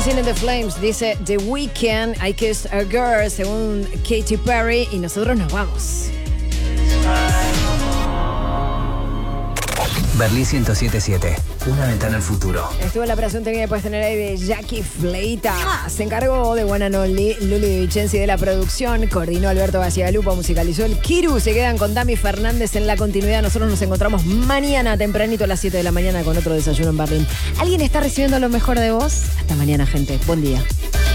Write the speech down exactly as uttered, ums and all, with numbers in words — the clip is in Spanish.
Dancing in the Flames, dice The Weeknd, I Kissed a Girl, según Katy Perry, y nosotros nos vamos. Berlín ciento siete punto siete, una ventana al futuro. Estuvo en la operación técnica de puesta en el aire de Jackie Fleita. Se encargó de Buena Noli, Luli Di Vincenzi de la producción. Coordinó Alberto Bacigalupo, musicalizó el Kiru. Se quedan con Dami Fernández en la continuidad. Nosotros nos encontramos mañana tempranito a las siete de la mañana con otro desayuno en Berlín. ¿Alguien está recibiendo lo mejor de vos? Hasta mañana, gente. Buen día.